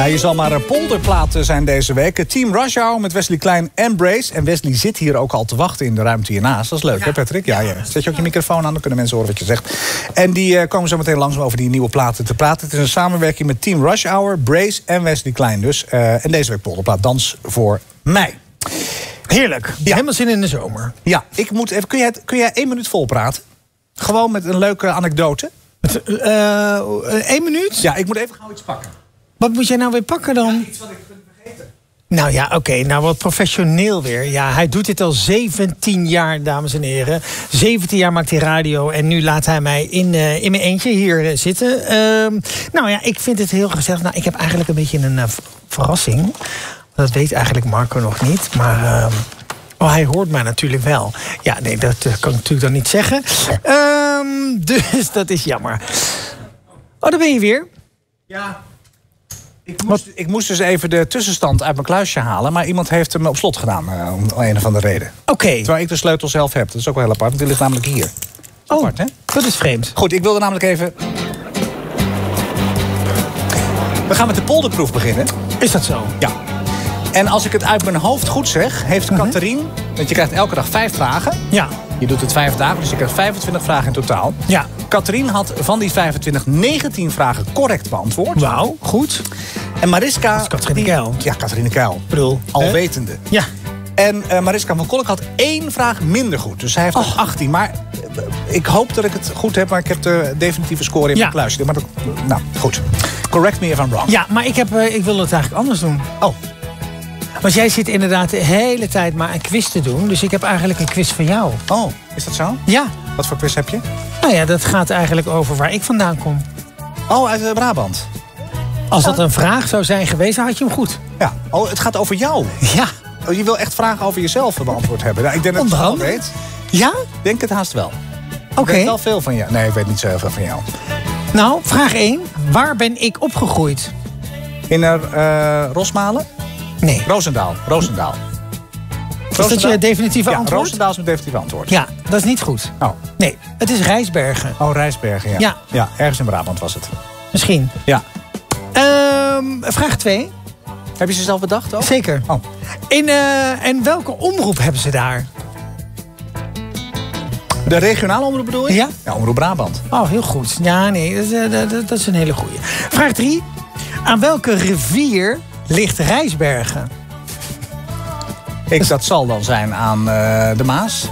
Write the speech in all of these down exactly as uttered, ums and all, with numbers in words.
Ja, je zal maar polderplaten zijn deze week. Team Rush Hour met Wesley Klein en Brace. En Wesley zit hier ook al te wachten in de ruimte hiernaast. Dat is leuk, ja. Hè Patrick? Ja, ja. Zet je ook je microfoon aan, dan kunnen mensen horen wat je zegt. En die uh, komen zo meteen langs om over die nieuwe platen te praten. Het is een samenwerking met Team Rush Hour, Brace en Wesley Klein dus. Uh, en deze week polderplaat Dans voor mij. Heerlijk. Ja. Helemaal zin in de zomer. Ja, ik moet even. Kun jij, kun jij één minuut vol praten? Gewoon met een leuke anekdote. Met, uh, één minuut? Ja, ik moet even gauw iets pakken. Wat moet jij nou weer pakken dan? Ja, iets wat ik ben vergeten. Nou ja, oké. Okay, nou, wat professioneel weer. Ja, hij doet dit al zeventien jaar, dames en heren. zeventien jaar maakt hij radio. En nu laat hij mij in, uh, in mijn eentje hier uh, zitten. Uh, nou ja, ik vind het heel gezellig. Nou, ik heb eigenlijk een beetje een uh, verrassing. Dat weet eigenlijk Marco nog niet. Maar uh, oh, hij hoort mij natuurlijk wel. Ja, nee, dat uh, kan ik natuurlijk dan niet zeggen. Uh, dus dat is jammer. Oh, daar ben je weer. Ja. Ik moest, ik moest dus even de tussenstand uit mijn kluisje halen. Maar iemand heeft hem op slot gedaan, uh, om een of andere reden. Oké. Okay. Terwijl ik de sleutel zelf heb. Dat is ook wel heel apart, want die ligt namelijk hier. Oh, apart, hè? Dat is vreemd. Goed, ik wilde namelijk even... We gaan met de polderproef beginnen. Is dat zo? Ja. En als ik het uit mijn hoofd goed zeg, heeft uh-huh. Catherine... Want je krijgt elke dag vijf vragen. Ja. Je doet het vijf dagen, dus je krijgt vijfentwintig vragen in totaal. Ja. Catherine had van die vijfentwintig negentien vragen correct beantwoord. Wauw, goed. En Mariska... Dat is Catherine Keil. Ja, Catherine Keil. Ik bedoel... Alwetende. Ja. En uh, Mariska van Kolk had één vraag minder goed. Dus zij heeft oh. achttien. Maar uh, ik hoop dat ik het goed heb. Maar ik heb de definitieve score in ja. mijn kluisje. Maar dat, nou, goed. Correct me if I'm wrong. Ja, maar ik, heb, uh, ik wil het eigenlijk anders doen. Oh. Want jij zit inderdaad de hele tijd maar een quiz te doen. Dus ik heb eigenlijk een quiz voor jou. Oh, is dat zo? Ja. Wat voor quiz heb je? Nou ja, dat gaat eigenlijk over waar ik vandaan kom. Oh, uit uh, Brabant. Als dat een vraag zou zijn geweest, dan had je hem goed. Ja. Oh, het gaat over jou? Ja. Oh, je wil echt vragen over jezelf beantwoord hebben? Nou, ik denk dat ik het al weet. Ja? Denk het haast wel. Oké. Okay. Ik weet wel veel van jou. Nee, ik weet niet zoveel van jou. Nou, vraag één. Waar ben ik opgegroeid? In uh, Rosmalen? Nee. Roosendaal. Roosendaal. Is dat je definitieve ja, antwoord? Roosendaal is mijn definitieve antwoord. Ja, dat is niet goed. Oh. Nee, het is Rijsbergen. Oh, Rijsbergen, ja. Ja. Ja, ergens in Brabant was het. Misschien. Ja. Um, vraag twee. Heb je ze zelf bedacht ook? Zeker. Oh. In, uh, en welke omroep hebben ze daar? De regionale omroep bedoel je? Ja. Ja, Omroep Brabant. Oh, heel goed. Ja, nee, dat, uh, dat, dat is een hele goeie. Vraag drie. Aan welke rivier ligt Rijsbergen? Ik, dat zal dan zijn aan uh, de Maas.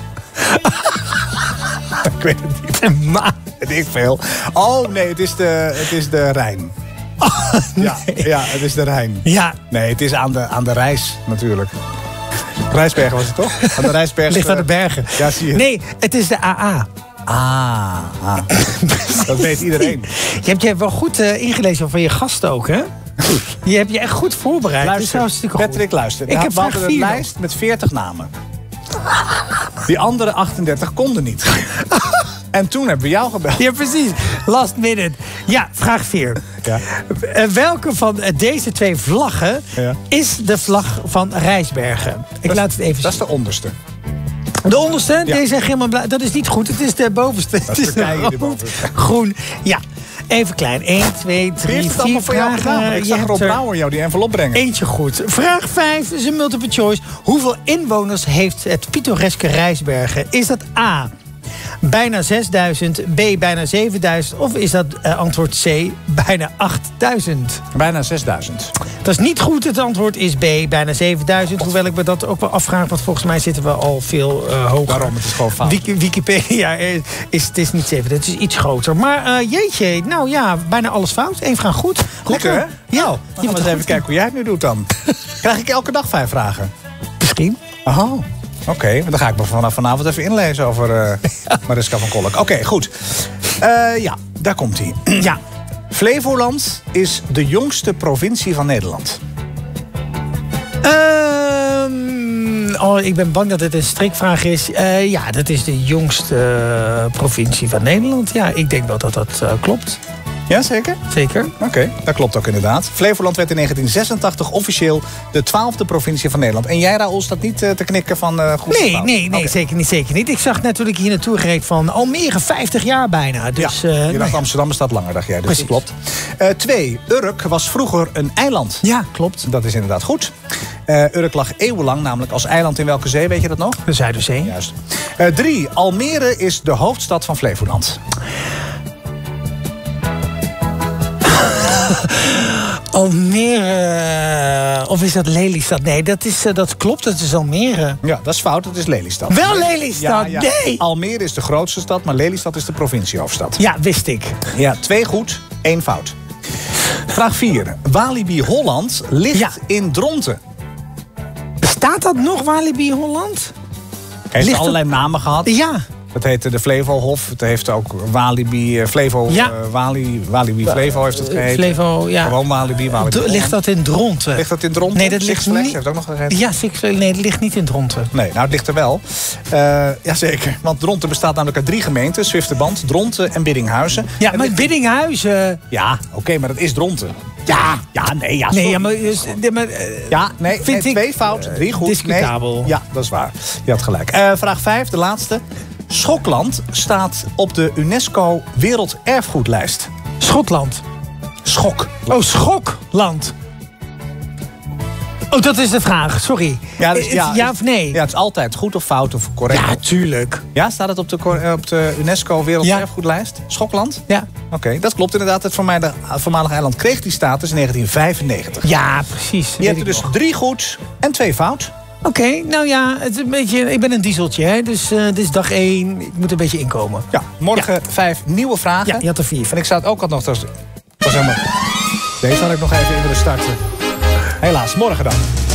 Ik weet het niet. De Maas? Weet ik veel. Oh, nee, het is de, het is de Rijn. Oh, nee. ja, ja, het is de Rijn. Ja. Nee, het is aan de, aan de Rijs natuurlijk. Rijsbergen was het toch? Aan de Rijsbergen. Ligt aan de bergen. Ja, zie je. Nee, het is de A A. Ah, ah. Dat weet iedereen. Je hebt je wel goed uh, ingelezen van je gast ook, hè? Je hebt je echt goed voorbereid. Luister, dat is Patrick, luister. Ik heb we een lijst met veertig namen. Die andere achtendertig konden niet. En toen hebben we jou gebeld. Ja, precies. Last minute. Ja, vraag vier. Ja. Uh, welke van deze twee vlaggen ja. is de vlag van Rijsbergen? Ik dat, laat het even zien. Dat is de onderste. De onderste? Ja. Deze helemaal blauw. Dat is niet goed. Het is de bovenste. Dat het is de rood, bovenste. Groen. Ja. Even klein. één, twee, drie, vier vragen. Ik zag Rob Brouwer jou die envelop brengen. Eentje goed. Vraag vijf is een multiple choice. Hoeveel inwoners heeft het pittoreske Rijsbergen? Is dat A, bijna zesduizend, B, bijna zevenduizend... of is dat uh, antwoord C, bijna achtduizend? Bijna zesduizend. Dat is niet goed. Het antwoord is B, bijna zevenduizend. Hoewel ik me dat ook wel afvraag, want volgens mij zitten we al veel uh, hoger. Waarom? Het is gewoon fout. Wiki, Wikipedia is, het is niet zevenduizend, het is iets groter. Maar uh, jeetje, nou ja, bijna alles fout. Eén vraag goed. Goed, lekker, hè? Ja. Nou, je moet eens even kijken hoe jij het nu doet dan. Krijg ik elke dag vijf vragen? Misschien. Oh. Oké, okay, dan ga ik me vanaf vanavond even inlezen over uh, Mariska van Kolk. Oké, okay, goed. Uh, ja, daar komt hij. Ja. Flevoland is de jongste provincie van Nederland. Um, oh, ik ben bang dat het een strikvraag is. Uh, ja, dat is de jongste uh, provincie van Nederland. Ja, ik denk wel dat dat uh, klopt. Ja, zeker? Zeker. Oké, okay, dat klopt ook inderdaad. Flevoland werd in negentien zesentachtig officieel de twaalfde provincie van Nederland. En jij, Raoul, staat niet uh, te knikken van uh, goed Nee, nee, nee, okay. zeker niet, zeker niet. Ik zag natuurlijk hier naartoe gereed van Almere, vijftig jaar bijna. Dus, ja, uh, je dacht nou ja. Amsterdam bestaat langer, dacht jij. Dus Precies. dat klopt. Uh, twee, Urk was vroeger een eiland. Ja, klopt. Dat is inderdaad goed. Uh, Urk lag eeuwenlang namelijk als eiland in welke zee, weet je dat nog? De Zuiderzee. Juist. Uh, drie, Almere is de hoofdstad van Flevoland. Almere, of is dat Lelystad? Nee, dat, is, uh, dat klopt, dat is Almere. Ja, dat is fout, het is Lelystad. Wel Lelystad, ja, ja. nee! Almere is de grootste stad, maar Lelystad is de provinciehoofdstad. Ja, wist ik. Ja, twee goed, één fout. Vraag vier. Walibi Holland ligt ja. in Dronten. Bestaat dat nog, Walibi Holland? Heeft ligt allerlei op... namen gehad. Ja. Het heette de Flevohof. Het heeft ook Walibi, uh, Flevo, ja. uh, Wali, Walibi Flevo heeft het geheten. Flevo, ja. Gewoon Walibi, Walibi D- Ligt dat in Dronten? Ligt dat in Dronten? Nee, dat Six ligt Flags niet. heeft ook nog geheten. Ja, Six Flags. Nee, dat ligt niet in Dronten. Nee, nou het ligt er wel. Uh, Jazeker, want Dronten bestaat namelijk uit drie gemeenten. Zwifterband, Dronten en Biddinghuizen. Ja, en maar ligt... Biddinghuizen... Ja, oké, okay, maar dat is Dronten. Ja, ja, nee, ja, nee, ja, maar, nee, maar uh, ja, nee, vind nee, ik twee fout, drie goed. Discutabel. Nee. Ja, dat is waar. Je had gelijk. Uh, vraag vijf, de laatste. Schokland staat op de UNESCO Werelderfgoedlijst. Schotland. Schok. Oh, Schokland. Oh, dat is de vraag, sorry. Ja, dus, ja, ja of nee? Ja, het is altijd goed of fout of correct. Ja, tuurlijk. Ja, staat het op de, op de UNESCO Werelderfgoedlijst? Ja. Schokland? Ja. Oké, okay, dat klopt inderdaad. Het voormalige eiland kreeg die status in negentien vijfennegentig. Ja, precies. Je hebt er dus nog. drie goed en twee fout. Oké, okay, nou ja, het is een beetje, ik ben een dieseltje, hè, dus uh, dit is dag één. Ik moet een beetje inkomen. Ja, morgen ja. vijf nieuwe vragen. Ja, je had er vier. En ik zou het ook al nog... Was helemaal... Deze had ik nog even in willen starten. Helaas, morgen dan.